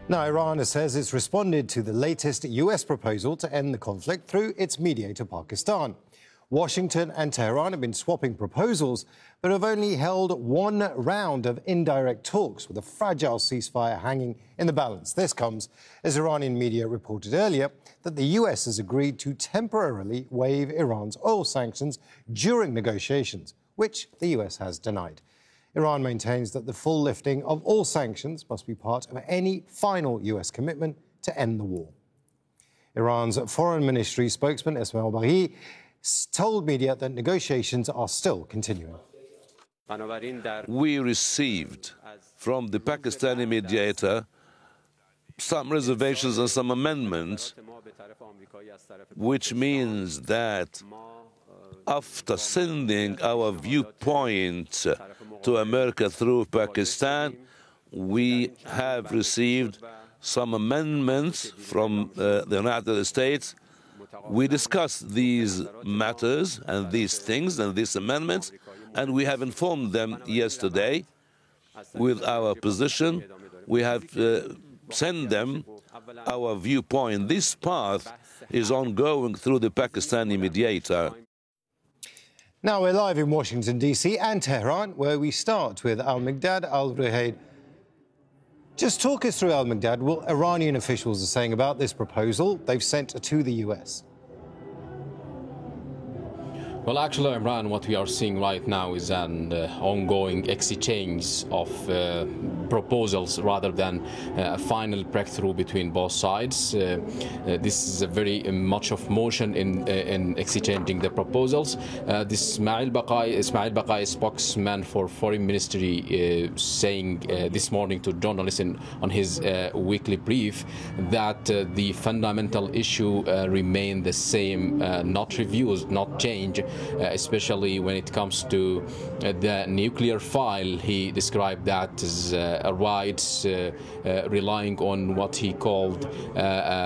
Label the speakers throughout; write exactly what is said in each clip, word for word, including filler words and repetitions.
Speaker 1: Now, Iran says it's responded to the latest U S proposal to end the conflict through its mediator, Pakistan. Washington and Tehran have been swapping proposals, but have only held one round of indirect talks, with a fragile ceasefire hanging in the balance. This comes as Iranian media reported earlier that the U S has agreed to temporarily waive Iran's oil sanctions during negotiations, which the U S has denied. Iran maintains that the full lifting of all sanctions must be part of any final U S commitment to end the war. Iran's Foreign Ministry spokesman Esmail Baghaei told media that negotiations are still continuing.
Speaker 2: We received from the Pakistani mediator some reservations and some amendments, which means that after sending our viewpoint to America through Pakistan, we have received some amendments from uh, the United States. We discussed these matters and these things and these amendments, and we have informed them yesterday with our position. We have uh, sent them our viewpoint. This path is ongoing through the Pakistani mediator.
Speaker 1: Now we're live in Washington, D C and Tehran, where we start with Al-Miqdad Al-Ruhayd. Just talk us through, Al-Miqdad, what Iranian officials are saying about this proposal they've sent to the U S.
Speaker 3: Well, actually, Imran, what we are seeing right now is an uh, ongoing exchange of uh, proposals rather than uh, a final breakthrough between both sides. Uh, uh, this is a very uh, much of motion in uh, in exchanging the proposals. Uh, this Ismail Baqai, Ismail Baqai, spokesman for Foreign Ministry, uh, saying uh, this morning to journalists in, on his uh, weekly brief that uh, the fundamental issue uh, remain the same, uh, not reviewed, not changed. Uh, especially when it comes to uh, the nuclear file. He described that as uh, a rights uh, uh, relying on what he called uh, uh,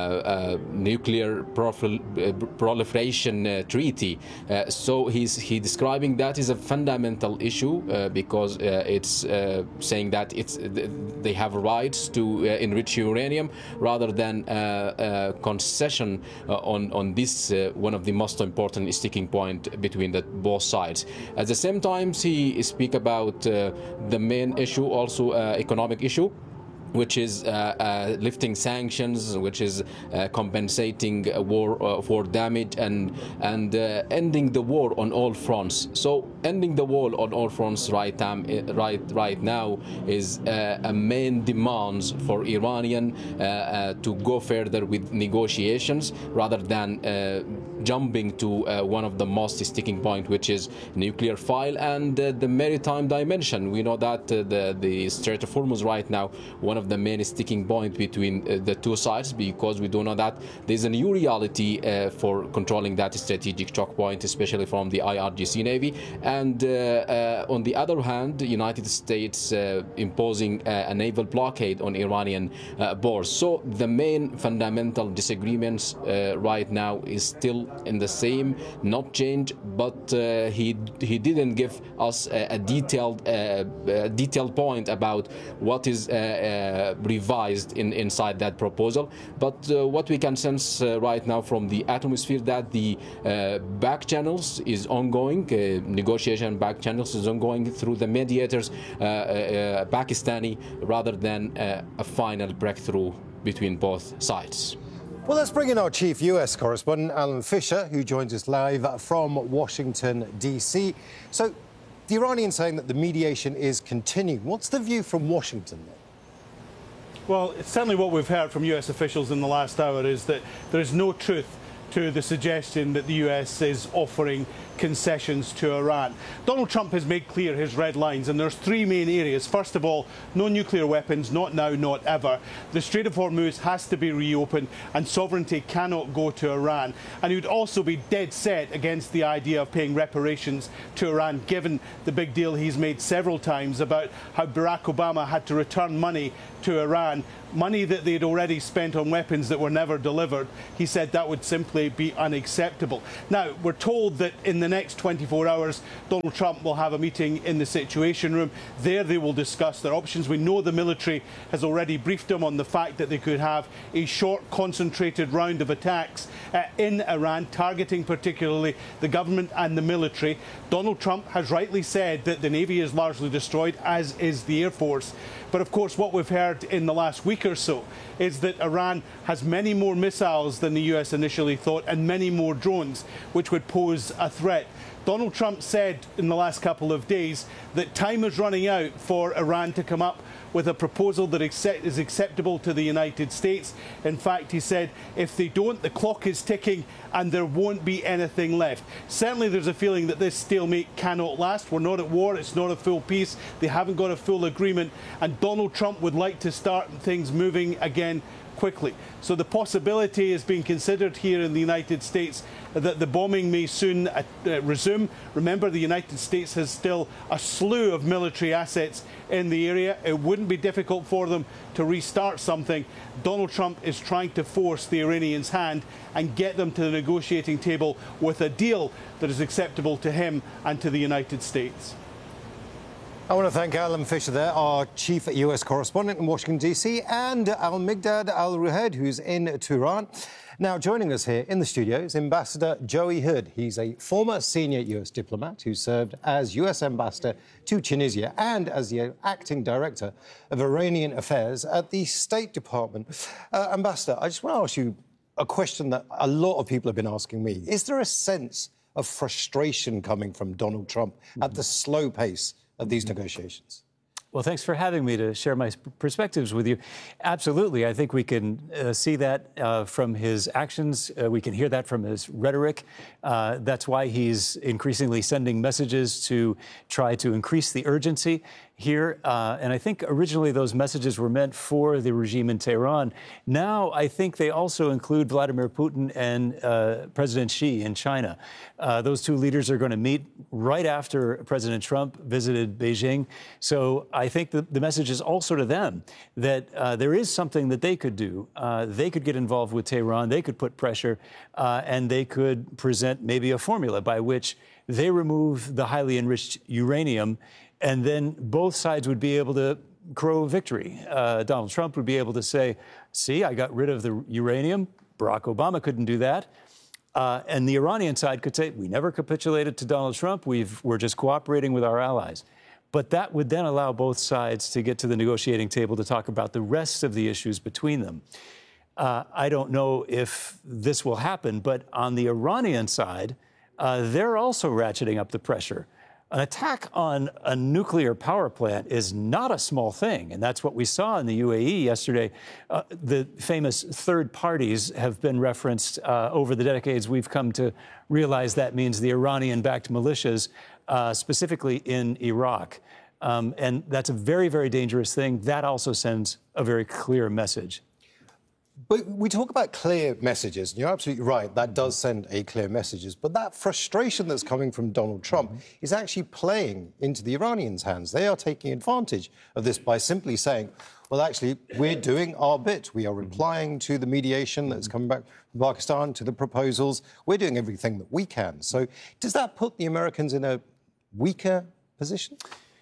Speaker 3: uh, nuclear prol uh, proliferation uh, treaty. Uh, so he's he describing that as a fundamental issue uh, because uh, it's uh, saying that it's they have rights to uh, enrich uranium rather than uh, uh, concession uh, on on this uh, one of the most important sticking point between the both sides. At the same time, he speak about uh, the main issue, also uh, economic issue, which is uh, uh, lifting sanctions, which is uh, compensating uh, war uh, for damage and and uh, ending the war on all fronts. So ending the war on all fronts right um, right right now is uh, a main demands for Iranian uh, uh, to go further with negotiations rather than uh, jumping to uh, one of the most sticking point, which is nuclear file and uh, the maritime dimension. We know that uh, the the Strait of Hormuz right now, one of the main sticking point between uh, the two sides, because we do know that there's a new reality uh, for controlling that strategic choke point, especially from the I R G C Navy. And uh, uh, on the other hand, the United States uh, imposing uh, a naval blockade on Iranian uh, borders. So the main fundamental disagreements uh, right now is still in the same, not changed, but uh, he he didn't give us a, a detailed uh, a detailed point about what is uh, uh, revised in inside that proposal. But uh, what we can sense uh, right now from the atmosphere that the uh, back channels is ongoing, uh, negotiation back channels is ongoing through the mediators, uh, uh, Pakistani, rather than uh, a final breakthrough between both sides.
Speaker 1: Well, let's bring in our chief U S correspondent, Alan Fisher, who joins us live from Washington, D C. So, the Iranians saying that the mediation is continuing. What's the view from Washington then?
Speaker 4: Well, certainly what we've heard from U S officials in the last hour is that there is no truth to the suggestion that the U S is offering concessions to Iran. Donald Trump has made clear his red lines, and there's three main areas. First of all, no nuclear weapons, not now, not ever. The Strait of Hormuz has to be reopened, and sovereignty cannot go to Iran. And he would also be dead set against the idea of paying reparations to Iran, given the big deal he's made several times about how Barack Obama had to return money to Iran, money that they'd already spent on weapons that were never delivered. He said that would simply simply be unacceptable. Now, we're told that in the next twenty-four hours, Donald Trump will have a meeting in the Situation Room. There they will discuss their options. We know the military has already briefed him on the fact that they could have a short, concentrated round of attacks uh, in Iran, targeting particularly the government and the military. Donald Trump has rightly said that the Navy is largely destroyed, as is the Air Force. But of course, what we've heard in the last week or so is that Iran has many more missiles than the U S initially thought and many more drones, which would pose a threat. Donald Trump said in the last couple of days that time is running out for Iran to come up with a proposal that is acceptable to the United States. In fact, he said, if they don't, the clock is ticking and there won't be anything left. Certainly there's a feeling that this stalemate cannot last. We're not at war, it's not a full peace. They haven't got a full agreement, and Donald Trump would like to start things moving again quickly. So the possibility is being considered here in the United States that the bombing may soon uh, uh, resume. Remember, the United States has still a slew of military assets in the area. It wouldn't be difficult for them to restart something. Donald Trump is trying to force the Iranians' hand and get them to the negotiating table with a deal that is acceptable to him and to the United States.
Speaker 1: I want to thank Alan Fisher there, our chief U S correspondent in Washington, D C, and Al-Migdad Al-Ruhaid, who's in Tehran. Now, joining us here in the studio is Ambassador Joey Hood. He's a former senior U S diplomat who served as U S ambassador to Tunisia and as the acting director of Iranian affairs at the State Department. Uh, Ambassador, I just want to ask you a question that a lot of people have been asking me. Is there a sense of frustration coming from Donald Trump at the slow pace of these negotiations?
Speaker 5: Well, thanks for having me to share my perspectives with you. Absolutely. I think we can uh, see that uh, from his actions. Uh, we can hear that from his rhetoric. Uh, that's why he's increasingly sending messages to try to increase the urgency here. Uh, and I think originally those messages were meant for the regime in Tehran. Now I think they also include Vladimir Putin and uh, President Xi in China. Uh, those two leaders are going to meet right after President Trump visited Beijing. So I think the, the message is also to them that uh, there is something that they could do. Uh, they could get involved with Tehran. They could put pressure, uh, and they could present maybe a formula by which they remove the highly enriched uranium, and then both sides would be able to crow victory. Uh, Donald Trump would be able to say, see, I got rid of the uranium. Barack Obama couldn't do that. Uh, and the Iranian side could say, we never capitulated to Donald Trump. We've, we're just cooperating with our allies. But that would then allow both sides to get to the negotiating table to talk about the rest of the issues between them. Uh, I don't know if this will happen, but on the Iranian side, uh, they're also ratcheting up the pressure. An attack on a nuclear power plant is not a small thing, and that's what we saw in the U A E yesterday. Uh, the famous third parties have been referenced uh, over the decades. We've come to realize that means the Iranian-backed militias, uh, specifically in Iraq. Um, and that's a very, very dangerous thing. That also sends a very clear message.
Speaker 1: But we talk about clear messages, and you're absolutely right, that does send a clear messages. But that frustration that's coming from Donald Trump mm-hmm. is actually playing into the Iranians' hands. They are taking advantage of this by simply saying, well, actually, we're doing our bit. We are replying to the mediation that's coming back from Pakistan, to the proposals. We're doing everything that we can. So does that put the Americans in a weaker position?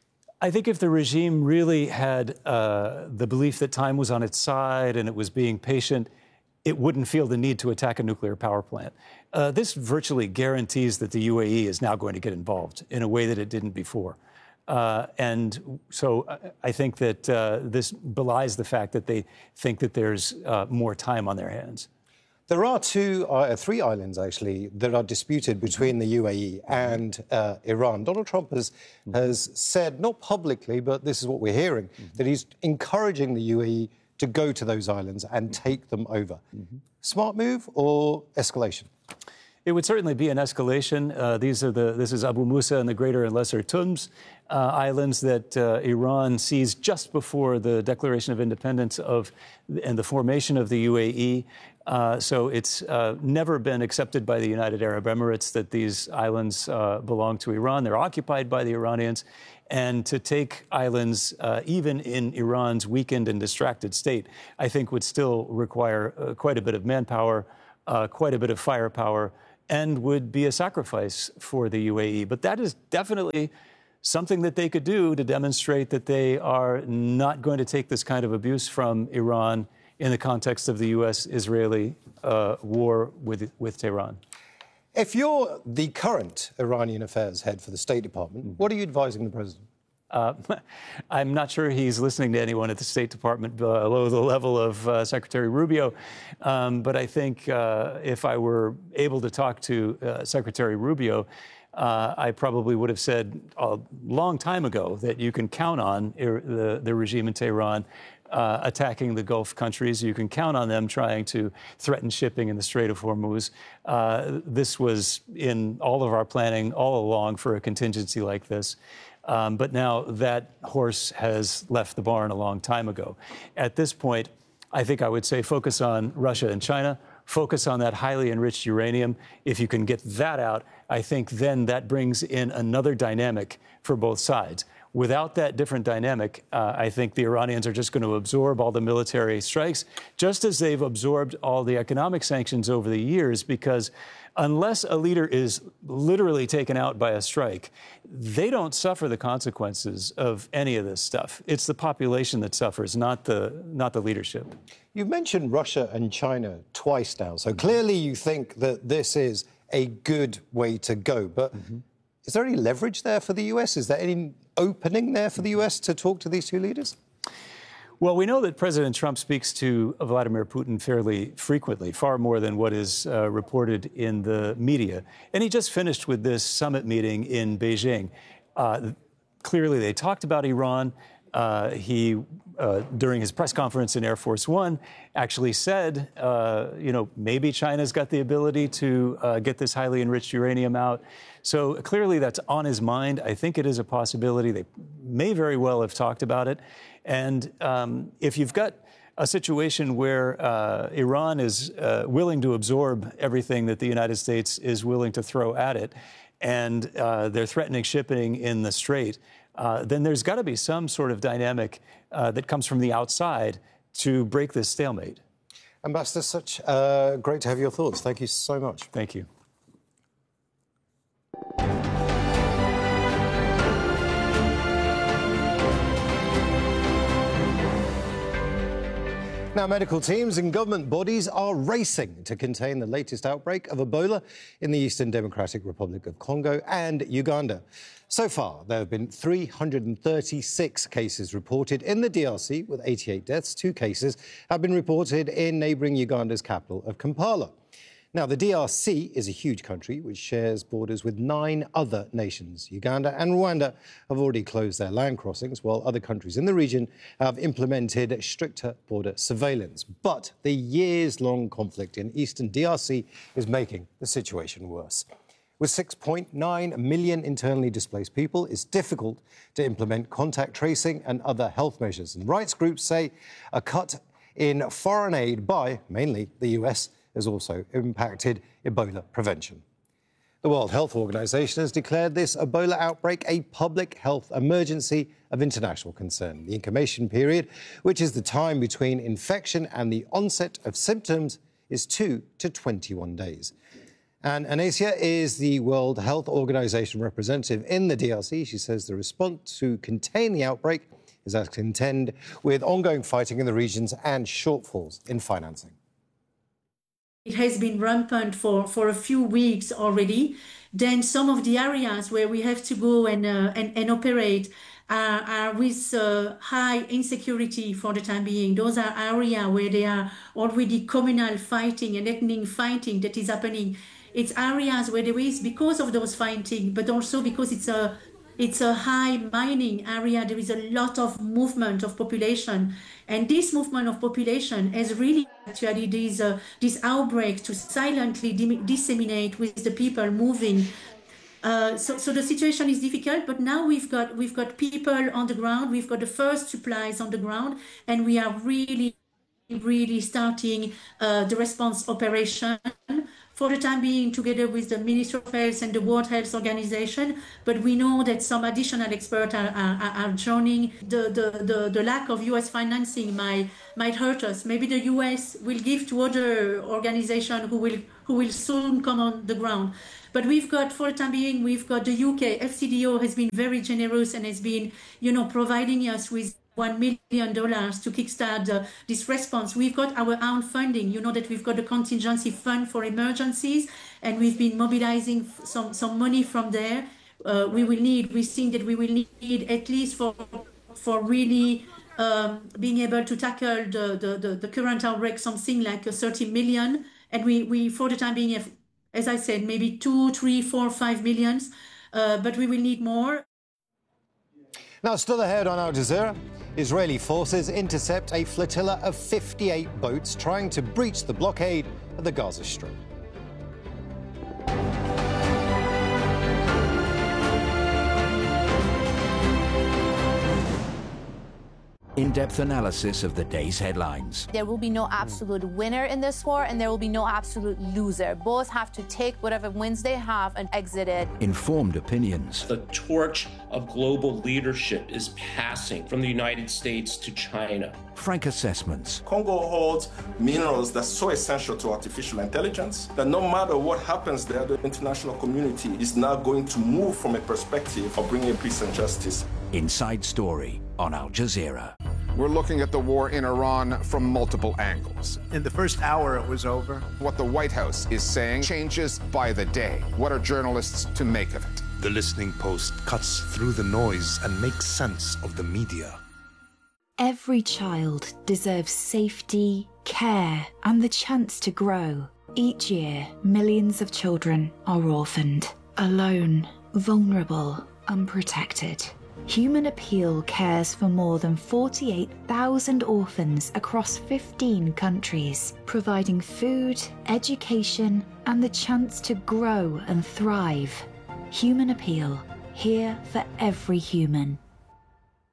Speaker 5: I think if the regime really had uh, the belief that time was on its side and it was being patient, it wouldn't feel the need to attack a nuclear power plant. Uh, this virtually guarantees that the U A E is now going to get involved in a way that it didn't before. Uh, and so I think that uh, this belies the fact that they think that there's uh, more time on their hands.
Speaker 1: There are two, uh, three islands, actually, that are disputed between the U A E and uh, Iran. Donald Trump has, mm-hmm. has said, not publicly, but this is what we're hearing, mm-hmm. that he's encouraging the U A E to go to those islands and take them over. Mm-hmm. Smart move or escalation?
Speaker 5: It would certainly be an escalation. Uh, these are the, this is Abu Musa and the Greater and Lesser Tums uh, islands that uh, Iran seized just before the declaration of independence of and the formation of the U A E. Uh, so it's uh, never been accepted by the United Arab Emirates that these islands uh, belong to Iran. They're occupied by the Iranians. And to take islands, uh, even in Iran's weakened and distracted state, I think would still require uh, quite a bit of manpower, uh, quite a bit of firepower and would be a sacrifice for the U A E. But that is definitely something that they could do to demonstrate that they are not going to take this kind of abuse from Iran in the context of the U S-Israeli uh, war with, with Tehran.
Speaker 1: If you're the current Iranian affairs head for the State Department, mm-hmm. what are you advising the president?
Speaker 5: Uh, I'm not sure he's listening to anyone at the State Department below the level of uh, Secretary Rubio. Um, but I think uh, if I were able to talk to uh, Secretary Rubio, uh, I probably would have said a long time ago that you can count on ir- the, the regime in Tehran uh, attacking the Gulf countries. You can count on them trying to threaten shipping in the Strait of Hormuz. Uh, this was in all of our planning all along for a contingency like this. Um, but now that horse has left the barn a long time ago. At this point, I think I would say focus on Russia and China, focus on that highly enriched uranium. If you can get that out, I think then that brings in another dynamic for both sides. Without that different dynamic, uh, I think the Iranians are just going to absorb all the military strikes, just as they've absorbed all the economic sanctions over the years, because unless a leader is literally taken out by a strike, they don't suffer the consequences of any of this stuff. It's the population that suffers, not the not the leadership.
Speaker 1: You've mentioned Russia and China twice now, so clearly you think that this is a good way to go. But mm-hmm. is there any leverage there for the U S? Is there any opening there for the U S to talk to these two leaders?
Speaker 5: Well, we know that President Trump speaks to Vladimir Putin fairly frequently, far more than what is uh, reported in the media. And he just finished with this summit meeting in Beijing. Uh, clearly, they talked about Iran. Uh, he, uh, during his press conference in Air Force One, actually said, uh, you know, maybe China's got the ability to uh, get this highly enriched uranium out. So clearly that's on his mind. I think it is a possibility. They may very well have talked about it. And um, if you've got a situation where uh, Iran is uh, willing to absorb everything that the United States is willing to throw at it, and uh, they're threatening shipping in the Strait, uh, then there's got to be some sort of dynamic uh, that comes from the outside to break this stalemate.
Speaker 1: Ambassador Such, uh, great to have your thoughts. Thank you so much.
Speaker 5: Thank you.
Speaker 1: Now, medical teams and government bodies are racing to contain the latest outbreak of Ebola in the Eastern Democratic Republic of Congo and Uganda. So far, there have been three hundred thirty-six cases reported in the D R C, with eighty-eight deaths. Two cases have been reported in neighbouring Uganda's capital of Kampala. Now, the D R C is a huge country which shares borders with nine other nations. Uganda and Rwanda have already closed their land crossings, while other countries in the region have implemented stricter border surveillance. But the years-long conflict in eastern D R C is making the situation worse. With six point nine million internally displaced people, it's difficult to implement contact tracing and other health measures. And rights groups say a cut in foreign aid by, mainly, the U S has also impacted Ebola prevention. The World Health Organization has declared this Ebola outbreak a public health emergency of international concern. The incubation period, which is the time between infection and the onset of symptoms, is two to twenty-one days. And Anasia is the World Health Organization representative in the D R C. She says the response to contain the outbreak is to contend with ongoing fighting in the regions and shortfalls in financing.
Speaker 6: It has been rampant for, for a few weeks already. Then some of the areas where we have to go and, uh, and, and operate are, are with uh, high insecurity for the time being. Those are areas where there are already communal fighting and ethnic fighting that is happening. It's areas where there is, because of those fighting, but also because it's a It's a high mining area. There is a lot of movement of population. And this movement of population has really actually this, uh, this outbreak to silently disseminate with the people moving. Uh, so, so the situation is difficult, but now we've got, we've got people on the ground. We've got the first supplies on the ground, and we are really, really starting uh, the response operation for the time being, together with the Ministry of Health and the World Health Organization, but we know that some additional experts are, are, are joining. The, the, the, the lack of U S financing might, might hurt us. Maybe the U S will give to other organizations who will, who will soon come on the ground. But we've got, for the time being, we've got the U K. F C D O has been very generous and has been, you know, providing us with one million dollars to kickstart uh, this response. We've got our own funding. You know that we've got a contingency fund for emergencies, and we've been mobilizing some, some money from there. Uh, we will need, we think that we will need at least for, for really um, being able to tackle the, the, the, the current outbreak, something like a thirty million. And we, we, for the time being, have, as I said, maybe two, three, four, five millions, uh, but we will need more.
Speaker 1: Now, still ahead on Al Jazeera, Israeli forces intercept a flotilla of fifty-eight boats trying to breach the blockade of the Gaza Strip.
Speaker 7: In-depth analysis of the day's headlines.
Speaker 8: There will be no absolute winner in this war, and there will be no absolute loser. Both have to take whatever wins they have and exit it.
Speaker 7: Informed opinions.
Speaker 9: The torch of global leadership is passing from the United States to China.
Speaker 7: Frank assessments.
Speaker 10: Congo holds minerals that's so essential to artificial intelligence that no matter what happens there, the international community is now going to move from a perspective of bringing peace and justice.
Speaker 7: Inside Story on Al Jazeera.
Speaker 11: We're looking at the war in Iran from multiple angles.
Speaker 12: In the first hour, it was over.
Speaker 11: What the White House is saying changes by the day. What are journalists to make of it?
Speaker 13: The Listening Post cuts through the noise and makes sense of the media.
Speaker 14: Every child deserves safety, care, and the chance to grow. Each year, millions of children are orphaned, alone, vulnerable, unprotected. Human Appeal cares for more than forty-eight thousand orphans across fifteen countries, providing food, education, and the chance to grow and thrive. Human Appeal, here for every human.